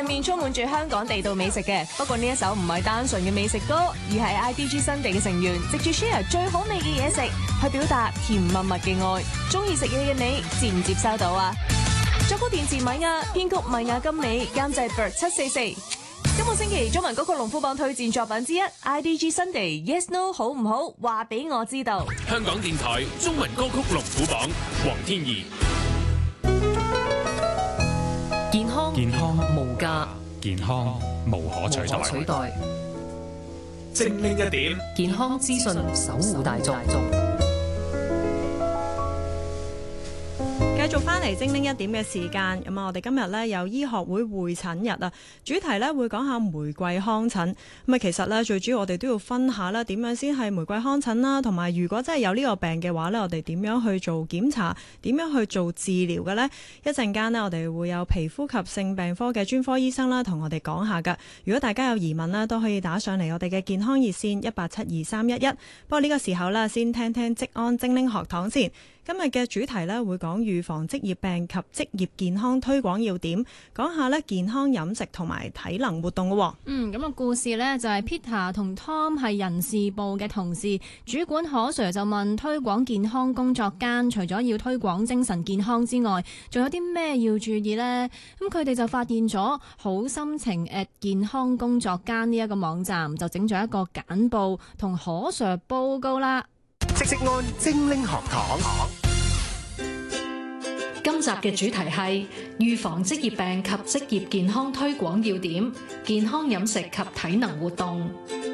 面充滿住香港地道美食嘅。不過呢一首唔係單純嘅美食歌，而係 IDG Sunday 嘅成員藉住 share 最好味嘅嘢食，去表達甜蜜蜜嘅愛。中意食嘢嘅你接唔接收到啊？作曲電詞米亞，編曲米亞金美，監製 Bird 744。今個星期中文歌曲龍虎榜推薦作品之一 IDG Sunday Yes No 好唔好？話俾我知道。 香港電台中文歌曲龍虎榜，黃天怡。 健康無價， 健康無可取代。 精靈一點， 健康資訊守護大眾。 繼續翻嚟精靈一點嘅時間，咁我哋今日咧有醫學會會診日啊，主題咧會講下玫瑰糠疹。咁啊，其實咧最主要我哋都要分下啦，點樣先係玫瑰糠疹啦，同埋如果真係有呢個病嘅話咧，我哋點樣去做檢查，點樣去做治療嘅呢？一陣間呢，我哋會有皮膚及性病科嘅專科醫生啦，同我哋講下噶。如果大家有疑問啦，都可以打上嚟我哋嘅健康熱線18723111。不過呢個時候啦，先聽聽職安精靈學堂先。今日嘅主題咧會講預防職業病及職業健康推廣要點，講下咧健康飲食同埋體能活動嘅。 咁個故事呢，就係 Peter 同 Tom 係人事部嘅同事，主管何 Sir 就問推廣健康工作間，除咗要推廣精神健康之外，仲有啲咩要注意呢？咁佢哋就發現咗好心情健康工作間呢一個網站，就整咗一個簡報同何 Sir 報告啦。 職安精靈學堂。 今集嘅主題係預防職業病及職業健康推廣要點，健康飲食及體能活動。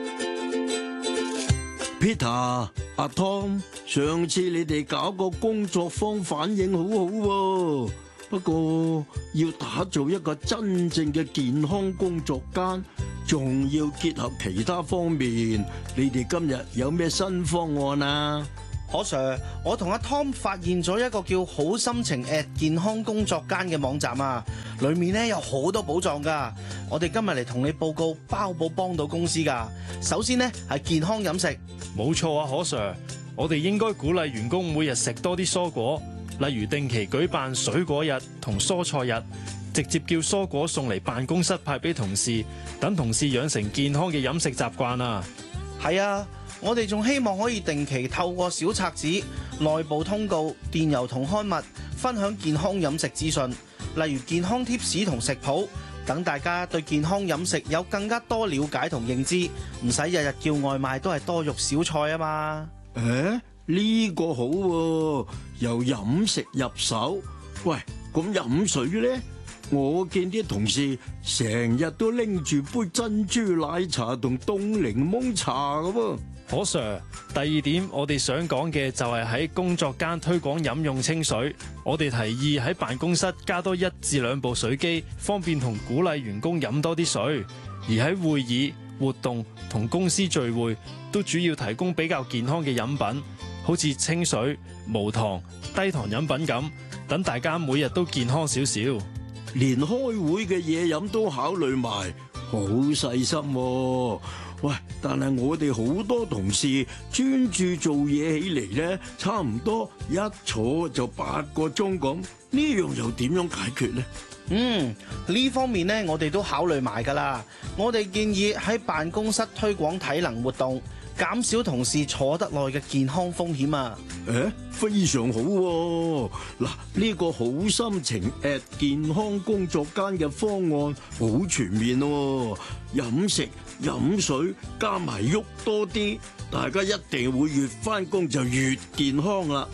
Peter、阿 Tom， 上次你哋搞個工作坊反應好好喎，不過要打造一個真正嘅健康工作間，仲要結合其他方面，你哋今日有咩新方案啊？ 何 Sir， 我同阿 Tom 發現咗一個叫好心情健康工作間嘅網站啊，裏面咧有好多寶藏噶。我哋今日嚟同你報告，包保幫到公司噶。首先呢係健康飲食， 冇錯啊，何 Sir， 我哋應該鼓勵員工每日食多啲蔬果，例如定期舉辦水果日同蔬菜日，直接叫蔬果送嚟辦公室派俾同事，等同事養成健康嘅飲食習慣啊。 係啊。我哋仲希望可以定期透過小冊子、內部通告、電郵同刊物分享健康飲食資訊，例如健康貼士同食譜，等大家對健康飲食有更加多了解同認知，唔使日日叫外賣都係多肉少菜啊嘛。 呢個好喎，由飲食入手。喂，咁飲水呢？我見啲同事成日都拎住杯珍珠奶茶同凍檸檬茶㗎喎。 何 Sir， 第二點我哋想講嘅就係喺工作間推廣飲用清水。我哋提議喺辦公室加多1至2部水機，方便同鼓勵員工飲多啲水。而喺會議、活動同公司聚會，都主要提供比較健康嘅飲品，好似清水、無糖、低糖飲品咁，等大家每日都健康少少。 連開會嘅嘢飲都考慮埋，好細心喎。喂，但係我哋好多同事專注做嘢起嚟咧，差唔多一坐就8個鐘咁，呢樣又點樣解決呢？ 呢方面呢，我哋都考慮埋噶啦。我哋建議喺辦公室推廣體能活動，減少同事坐得耐嘅健康風險啊！ 非常好喎！嗱，呢個好心情健康工作間嘅方案好全面喎，飲食、飲水加埋喐多啲，大家一定會越返工就越健康啦！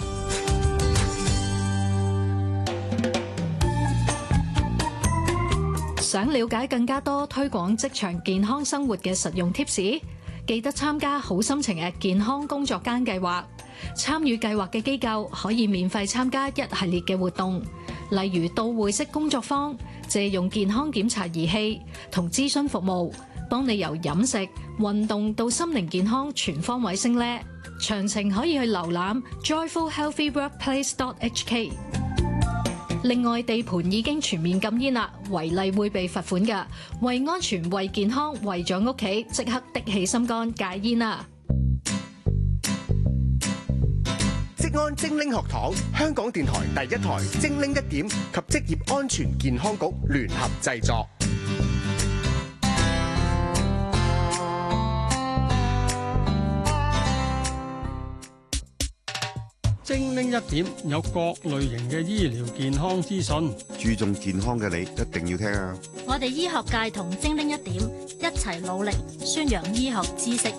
想了解更加多推廣職場健康生活嘅實用貼士，記得參加好心情健康工作間計劃。參與計劃嘅機構可以免費參加一系列嘅活動，例如到會式工作坊、借用健康檢查儀器同諮詢服務，幫你由飲食、運動到心靈健康全方位升呢。詳情可以去瀏覽 joyfulhealthyworkplace.hk。另外，地盤已經全面禁煙啦，違例會被罰款㗎。為安全、為健康、為咗屋企，即刻的起心肝戒煙啦！ 職安精靈學堂，香港電台第1台精靈一點及職業安全健康局聯合製作。 精靈一點有各類型嘅醫療健康資訊， 注重健康嘅你一定要聽啊！ 我哋醫學界同精靈一點一齊努力宣揚醫學知識。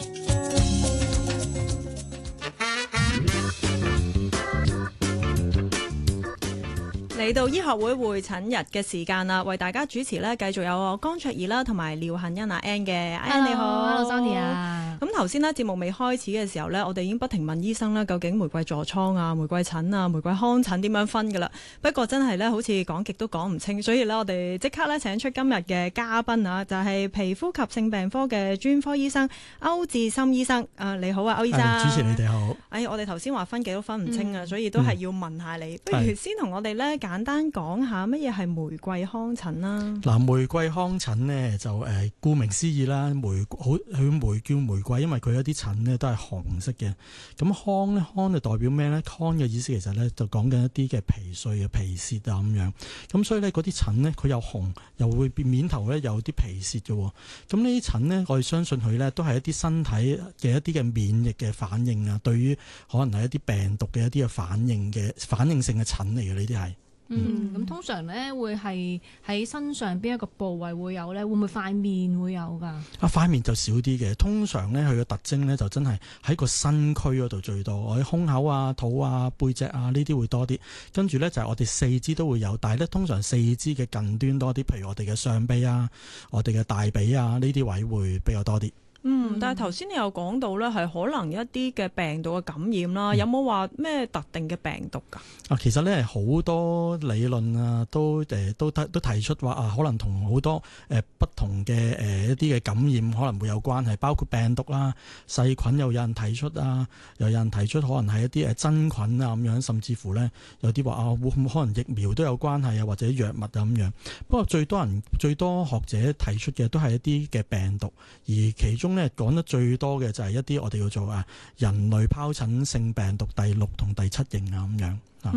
嚟到醫學會會診日嘅時間啦，為大家主持咧，繼續有我江卓儀啦，同埋廖杏欣阿 Ann 嘅。Ann 你好 ，Hello Sonia。 咁頭先呢節目未開始嘅時候呢，我哋已經不停問醫生啦，究竟玫瑰痤瘡啊、玫瑰疹啊、玫瑰糠疹點樣分噶啦？不過真係呢，好似講極都講唔清，所以呢，我哋即刻呢請出今日嘅嘉賓啊，就係皮膚及性病科嘅專科醫生歐志森醫生。你好啊，歐醫生。 主持你哋好。 我哋頭先話分極都分唔清啊，所以都係要問下你。不如先同我哋呢簡單講下乜嘢係玫瑰糠疹啦。 嗱，玫瑰糠疹呢，就顧名思義啦，佢叫玫瑰，因為佢有啲疹呢都係紅色嘅。咁糠呢，糠就代表咩呢？糠嘅意思其實呢就講緊一啲嘅皮碎啊、皮屑啊咁樣。咁所以呢，嗰啲疹呢，佢又紅，又會變面頭呢有啲皮屑嘅。咁呢啲疹呢，我哋相信佢呢都係一啲身體嘅一啲嘅免疫嘅反應啊，對於可能係一啲病毒嘅一啲嘅反應性嘅疹嚟嘅，呢啲係。 咁通常咧會係喺身上邊一個部位會有咧？會唔會塊面會有㗎？ 塊面就少啲嘅。通常咧佢嘅特徵咧就真係喺個身軀嗰度最多，我喺胸口啊、肚啊、背脊啊呢啲會多啲。跟住咧就係我哋四肢都會有，但係咧通常四肢嘅近端多啲，譬如我哋嘅上臂啊、我哋嘅大髀啊呢啲位會比較多啲。 但係頭先你又講到咧，係可能一啲嘅病毒嘅感染啦，有冇話咩特定嘅病毒㗎？ 其實咧好多理論啊，都提出話可能同好多不同嘅一啲嘅感染可能會有關係，包括病毒啦、細菌又有人提出啊，又有人提出可能係一啲真菌啊咁樣，甚至乎咧有啲話會唔會可能疫苗都有關係啊，或者藥物啊咁樣。不過最多學者提出嘅都係一啲嘅病毒，而其中咧講得最多嘅就係一啲我哋叫做人類疱疹性病毒第6同第7型啊咁樣。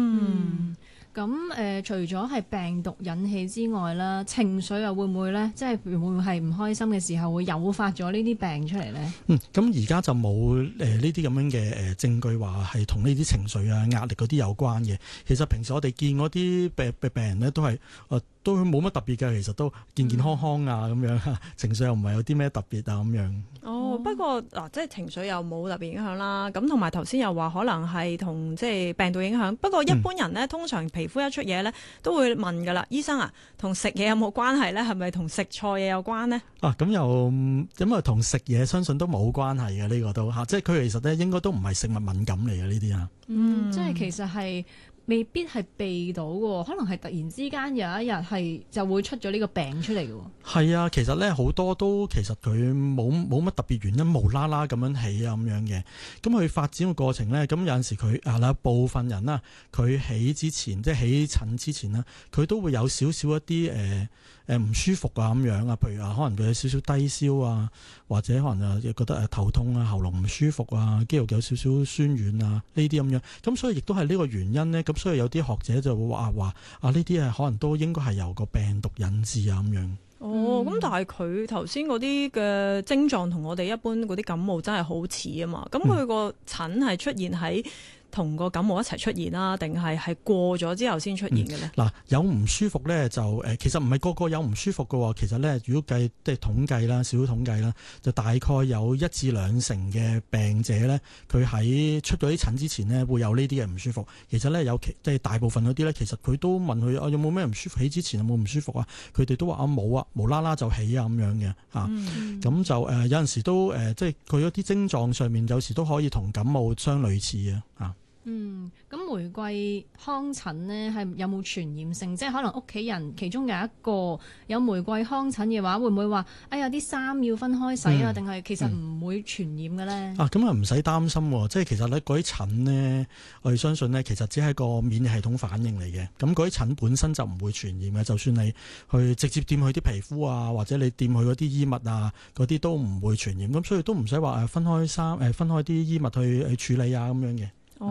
咁除咗係病毒引起之外啦，情緒又會唔會咧？即係會唔會係唔開心嘅時候會誘發咗呢啲病出嚟咧？ 咁而家就冇呢啲咁樣嘅證據話係同呢啲情緒啊、壓力嗰啲有關嘅。其實平時我哋見嗰啲病人咧都係都冇乜特別嘅，其實都健健康康啊咁樣，情緒又唔係有啲咩特別啊咁樣。 不過即係情緒又冇特別影響啦。咁同埋頭先又話可能係同即係病毒影響。不過一般人呢，通常皮膚一出嘢呢，都會問㗎啦，醫生啊，同食嘢有冇關係呢？係咪同食錯嘢有關呢？ 咁又咁同食嘢相信都冇關係嘅，呢個都即係佢其實咧應該都唔係食物敏感嚟嘅呢啲啊。 即係其實係未必係避到嘅，可能係突然之間有一日係就會出咗呢個病出嚟嘅。 係啊，其實咧好多都其實佢冇乜特別原因，無啦啦咁樣起啊咁樣嘅。咁佢發展嘅過程咧，咁有陣時佢有部分人啦，佢起之前即係起疹之前啦，佢都會有少少一啲唔舒服啊咁樣啊，譬如可能佢有少少低燒啊，或者可能覺得頭痛啊、喉嚨唔舒服啊、肌肉有少少酸軟啊呢啲咁樣。咁所以亦都係呢個原因咧。咁所以有啲學者就會話呢啲可能都應該係由個病毒引致啊咁樣。 咁但係佢頭先嗰啲嘅症狀同我哋一般嗰啲感冒真係好似啊嘛。咁佢個疹係出現喺同個感冒一齊出現啦，定係過咗之後先出現嘅咧？ 有唔舒服咧就其實唔係個個有唔舒服嘅。其實咧，如果計即係統計啦，少統計啦，就大概有1至2成嘅病者咧，佢喺出咗啲疹之前咧會有呢啲嘅唔舒服。其實咧即係大部分嗰啲咧，其實佢都問佢有冇咩唔舒服，起之前有冇唔舒服啊？佢哋都話冇啊，無啦啦就起啊咁樣嘅咁就有陣時都即係佢嗰啲症狀上面有時都可以同感冒相類似啊。 咁玫瑰糠疹呢係有冇傳染性？即係可能屋企人其中有一個有玫瑰糠疹嘅話，會唔會話有啲衫要分開洗啊？定係其實唔會傳染嘅咧？ 咁唔使擔心喎。即係其實咧嗰啲疹呢，我哋相信呢，其實只係一個免疫系統反應嚟嘅。咁嗰啲疹本身就唔會傳染嘅。就算你去直接掂佢啲皮膚啊，或者你掂佢嗰啲衣物啊，嗰啲都唔會傳染。咁所以都唔使話分開啲衣物去處理啊咁樣嘅。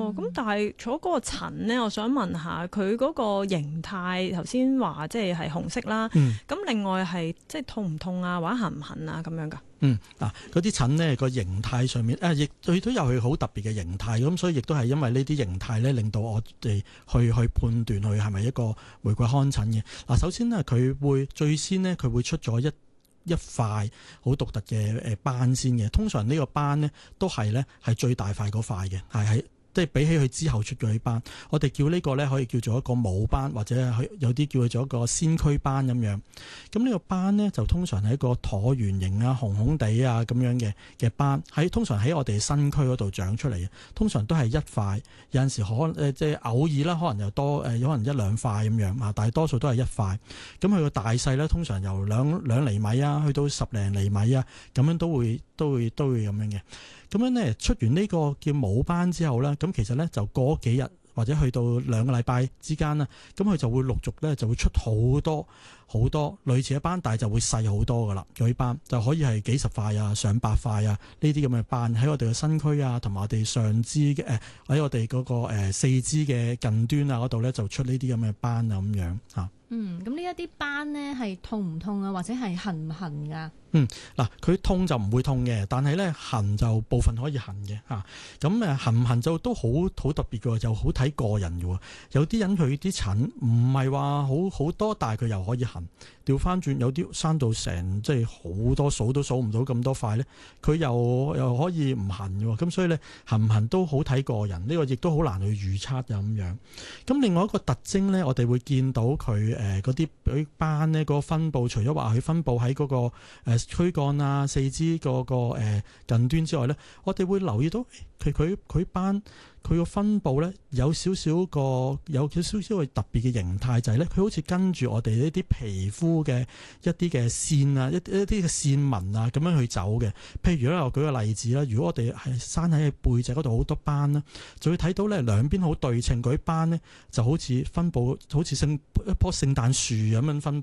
咁但係坐嗰個疹咧，我想問下佢嗰個形態，頭先話即係紅色啦。咁另外係即係痛唔痛啊，或者痕唔痕啊咁樣㗎？ 嗰啲疹呢個形態上面亦佢都有佢好特別嘅形態，咁所以亦都係因為呢啲形態咧，令到我哋去判斷佢係咪一個玫瑰糠疹嘅。嗱，首先呢，佢會最先呢，佢會出咗一塊好獨特嘅斑先嘅。通常呢個斑呢，都係最大塊嗰塊嘅，係即係比起佢之後出咗啲斑，我哋叫呢個咧可以叫做一個母斑，或者有啲叫佢做一個先驅斑咁樣。咁呢個斑呢，就通常係一個橢圓形啊、紅紅地啊咁樣嘅斑，通常喺我哋身軀嗰度長出嚟嘅。通常都係一塊，有陣時即係偶爾啦，可能又多可能一兩塊咁樣啊，但係多數都係一塊。咁佢個大細咧，通常由兩厘米啊，去到10零厘米啊，咁樣都會咁樣嘅。咁樣咧出完呢個叫母斑之後咧，咁其實咧就過幾日或者去到2個禮拜之間啦，咁佢就會陸續咧就會出好多類似嘅斑，但係就會細好多噶啦。嗰啲斑就可以係幾十塊啊、上百塊啊呢啲咁嘅斑喺我哋嘅身軀啊，同埋我哋上肢嘅喺我哋嗰個四肢嘅近端啊嗰度咧就出呢啲咁嘅斑啊咁樣嚇。咁呢一啲斑呢係痛唔痛啊，或者係痕唔痕㗎？ 嗱，佢痛就唔會痛嘅，但係咧痕就部分可以痕嘅嚇。咁痕唔痕就都好特別嘅，就好睇個人嘅喎。有啲人佢啲疹唔係話好多，但係佢又可以痕。調翻轉有啲生到成即係好多數都數唔到咁多塊咧，佢又可以唔痕嘅喎。咁所以咧痕唔痕都好睇個人，呢個亦都好難去預測咁樣。咁另外一個特徵咧，我哋會見到佢嗰啲斑咧個分佈，除咗話佢分佈喺嗰個軀幹啊、四肢嗰個近端之外咧，我哋會留意到佢斑佢個分佈咧有少少個特別嘅形態，就係咧佢好似跟住我哋呢啲皮膚嘅一啲嘅線啊、一啲嘅線紋啊咁樣去走嘅。譬如咧，我舉個例子啦，如果我哋係生喺背脊嗰度好多斑啦，就會睇到咧兩邊好對稱嗰啲斑咧，就好似分佈好似一棵聖誕樹咁樣分佈